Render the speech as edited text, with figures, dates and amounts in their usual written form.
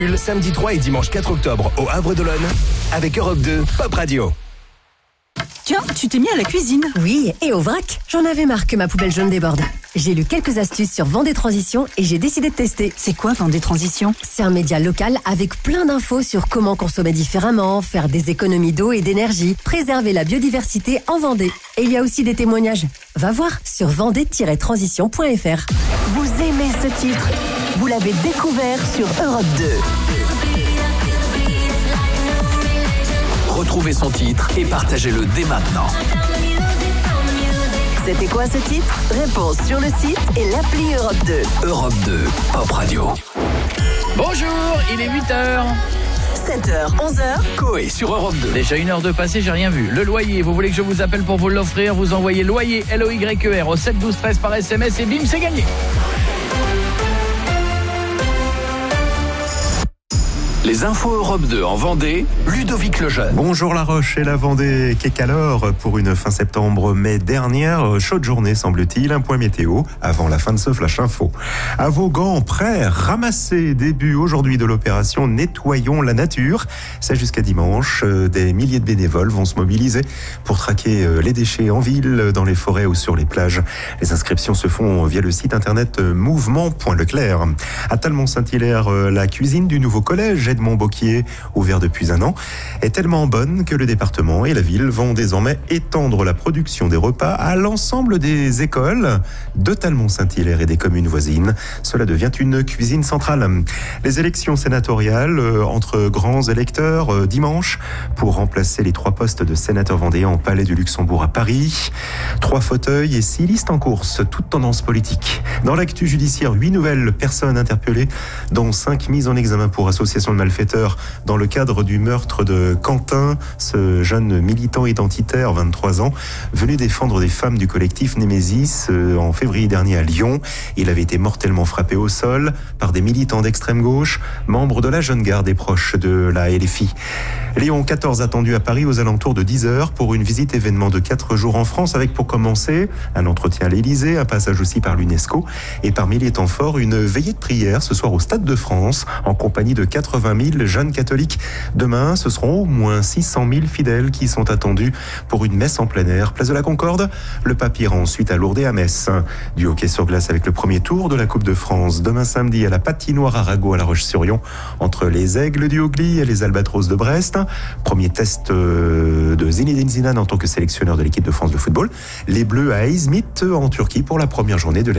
Le samedi 3 et dimanche 4 octobre au Havre-d'Olonne avec Europe 2 Pop Radio. Tiens, tu t'es mis à la cuisine. Oui, et au vrac, j'en avais marre que ma poubelle jaune déborde. J'ai lu quelques astuces sur Vendée Transition et j'ai décidé de tester. C'est quoi Vendée Transition ? C'est un média local avec plein d'infos sur comment consommer différemment, faire des économies d'eau et d'énergie, préserver la biodiversité en Vendée. Et il y a aussi des témoignages. Va voir sur vendée-transition.fr. Vous aimez ce titre ? Vous l'avez découvert sur Europe 2. Retrouvez son titre et partagez-le dès maintenant. C'était quoi ce titre ? Réponse sur le site et l'appli Europe 2. Europe 2, Pop Radio. Bonjour, il est 8h. 7h, 11h. Coé sur Europe 2. Déjà 1 heure de passé, j'ai rien vu. Le loyer, vous voulez que je vous appelle pour vous l'offrir ? Vous envoyez loyer, LOYER au 7 12 13 par SMS et bim, c'est gagné. Les infos Europe 2 en Vendée, Ludovic Lejeune. Bonjour La Roche et la Vendée. Qu'est-alors pour une fin septembre-mai dernière, chaude journée semble-t-il, un point météo avant la fin de ce flash info. À Vaughan, prêt, ramassé, début aujourd'hui de l'opération Nettoyons la nature. C'est jusqu'à dimanche, des milliers de bénévoles vont se mobiliser pour traquer les déchets en ville, dans les forêts ou sur les plages. Les inscriptions se font via le site internet mouvement.leclerc. À Talmont-Saint-Hilaire, la cuisine du nouveau collège Edmond Bocquier, ouvert depuis un an, est tellement bonne que le département et la ville vont désormais étendre la production des repas à l'ensemble des écoles de Talmont-Saint-Hilaire et des communes voisines. Cela devient une cuisine centrale. Les élections sénatoriales entre grands électeurs dimanche pour remplacer les 3 postes de sénateur vendéen au Palais du Luxembourg à Paris. 3 fauteuils et 6 listes en course, toutes tendances politiques. Dans l'actu judiciaire, 8 nouvelles personnes interpellées, dont 5 mises en examen pour association de malfaiteurs dans le cadre du meurtre de Quentin, ce jeune militant identitaire, 23 ans, venu défendre des femmes du collectif Némésis en février dernier à Lyon. Il avait été mortellement frappé au sol par des militants d'extrême gauche, membres de la Jeune Garde et proches de la LFI. Léon XIV attendu à Paris aux alentours de 10h pour une visite événement de 4 jours en France avec pour commencer un entretien à l'Élysée, un passage aussi par l'UNESCO et parmi les temps forts, une veillée de prière ce soir au Stade de France en compagnie de 80 000 jeunes catholiques. Demain, ce seront au moins 600 000 fidèles qui sont attendus pour une messe en plein air. Place de la Concorde, le pape ira ensuite à Lourdes et à Metz. Du hockey sur glace avec le premier tour de la Coupe de France. Demain samedi à la patinoire Arago à La Roche-sur-Yon entre les Aigles du Haut-Gly et les Albatros de Brest. Premier test de Zinedine Zidane en tant que sélectionneur de l'équipe de France de football. Les Bleus à Izmit en Turquie pour la première journée de la